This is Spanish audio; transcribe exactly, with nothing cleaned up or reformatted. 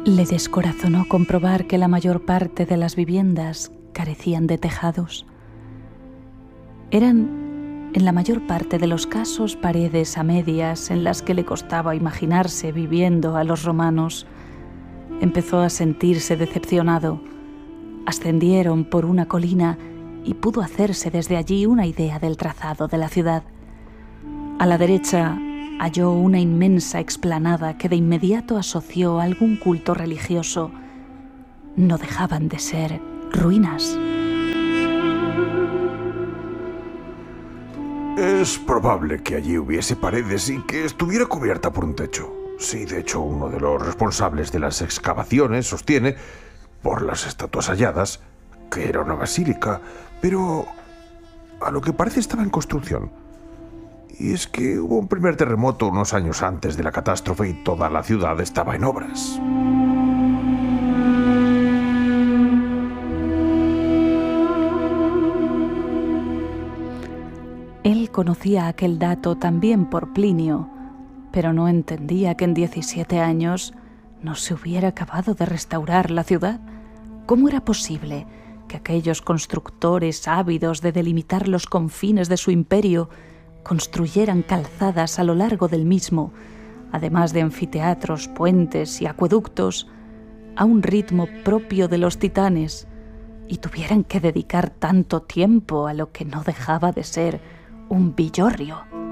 Le descorazonó comprobar que la mayor parte de las viviendas carecían de tejados. Eran, en la mayor parte de los casos, paredes a medias en las que le costaba imaginarse viviendo a los romanos. Empezó a sentirse decepcionado. Ascendieron por una colina y pudo hacerse desde allí una idea del trazado de la ciudad. A la derecha halló una inmensa explanada que de inmediato asoció a algún culto religioso. No dejaban de ser ruinas. Es probable que allí hubiese paredes y que estuviera cubierta por un techo. Sí, de hecho, uno de los responsables de las excavaciones sostiene, por las estatuas halladas, que era una basílica, pero a lo que parece estaba en construcción. Y es que hubo un primer terremoto unos años antes de la catástrofe y toda la ciudad estaba en obras. Él conocía aquel dato también por Plinio, pero no entendía que en diecisiete años no se hubiera acabado de restaurar la ciudad. ¿Cómo era posible que aquellos constructores ávidos de delimitar los confines de su imperio construyeran calzadas a lo largo del mismo, además de anfiteatros, puentes y acueductos, a un ritmo propio de los titanes, y tuvieran que dedicar tanto tiempo a lo que no dejaba de ser un villorrio?